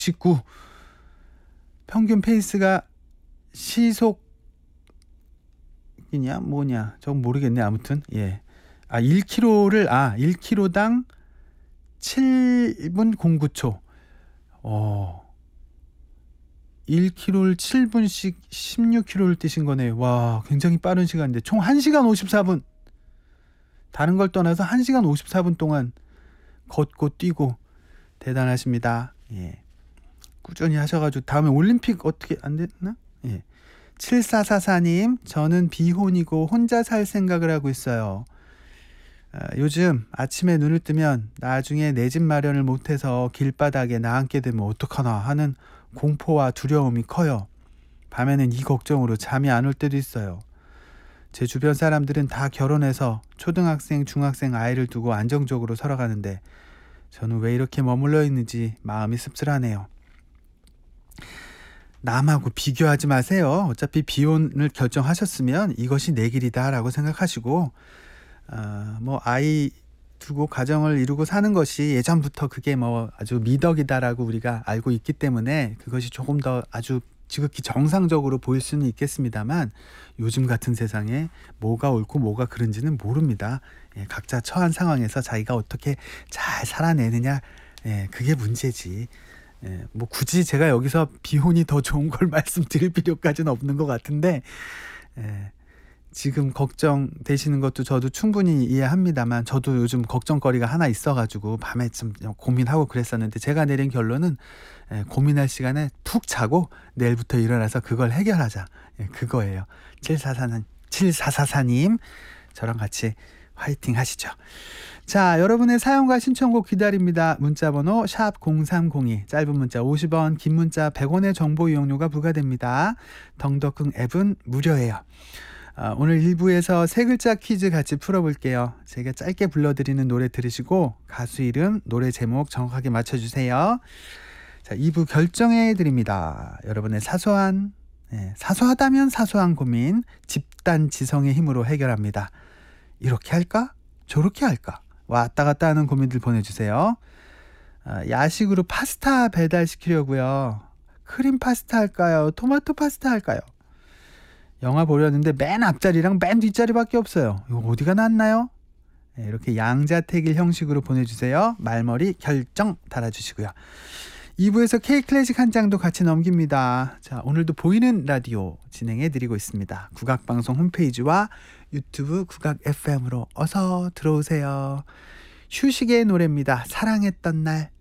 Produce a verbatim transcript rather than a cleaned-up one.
십구. 평균 페이스가 시속이냐 뭐냐 저건 모르겠네. 아무튼 예. 아 일 킬로미터를 아 일 킬로미터당 칠 분 공구 초. 어. 일 킬로미터를 칠 분씩 십육 킬로미터를 뛰신 거네요. 와, 굉장히 빠른 시간인데 총 한 시간 오십사 분. 다른 걸 떠나서 한 시간 오십사 분 동안 걷고 뛰고 대단하십니다. 예. 꾸준히 하셔가지고 다음에 올림픽 어떻게 안 됐나? 예. 칠사사사님, 저는 비혼이고 혼자 살 생각을 하고 있어요. 아, 요즘 아침에 눈을 뜨면 나중에 내 집 마련을 못해서 길바닥에 나앉게 되면 어떡하나 하는 공포와 두려움이 커요. 밤에는 이 걱정으로 잠이 안 올 때도 있어요. 제 주변 사람들은 다 결혼해서 초등학생, 중학생 아이를 두고 안정적으로 살아가는데 저는 왜 이렇게 머물러 있는지 마음이 씁쓸하네요. 남하고 비교하지 마세요. 어차피 비혼을 결정하셨으면 이것이 내 길이다 라고 생각하시고 어, 뭐 아이 두고 가정을 이루고 사는 것이 예전부터 그게 뭐 아주 미덕이다라고 우리가 알고 있기 때문에 그것이 조금 더 아주 지극히 정상적으로 보일 수는 있겠습니다만 요즘 같은 세상에 뭐가 옳고 뭐가 그른지는 모릅니다. 예, 각자 처한 상황에서 자기가 어떻게 잘 살아내느냐, 예, 그게 문제지. 예, 뭐 굳이 제가 여기서 비혼이 더 좋은 걸 말씀드릴 필요까지는 없는 것 같은데 예, 지금 걱정되시는 것도 저도 충분히 이해합니다만 저도 요즘 걱정거리가 하나 있어가지고 밤에 좀 고민하고 그랬었는데 제가 내린 결론은 예, 고민할 시간에 푹 자고 내일부터 일어나서 그걸 해결하자. 예, 그거예요. 칠사사사님, 칠사사사님 저랑 같이 화이팅 하시죠. 자, 여러분의 사연과 신청곡 기다립니다. 문자번호 샵 공삼공이, 짧은 문자 오십 원, 긴 문자 백 원의 정보 이용료가 부과됩니다. 덩덕흥 앱은 무료예요. 아, 오늘 일 부에서 세 글자 퀴즈 같이 풀어볼게요. 제가 짧게 불러드리는 노래 들으시고 가수 이름, 노래 제목 정확하게 맞춰주세요. 자, 이 부 결정해드립니다. 여러분의 사소한, 네, 사소하다면 사소한 고민 집단 지성의 힘으로 해결합니다. 이렇게 할까? 저렇게 할까? 왔다 갔다 하는 고민들 보내주세요. 아, 야식으로 파스타 배달시키려고요. 크림 파스타 할까요? 토마토 파스타 할까요? 영화 보려는데 맨 앞자리랑 맨 뒷자리밖에 없어요. 이거 어디가 낫나요? 네, 이렇게 양자택일 형식으로 보내주세요. 말머리 결정 달아주시고요. 이 부에서 K클래식 한 장도 같이 넘깁니다. 자, 오늘도 보이는 라디오 진행해드리고 있습니다. 국악방송 홈페이지와 유튜브 국악 에프엠으로 어서 들어오세요. 휴식의 노래입니다. 사랑했던 날.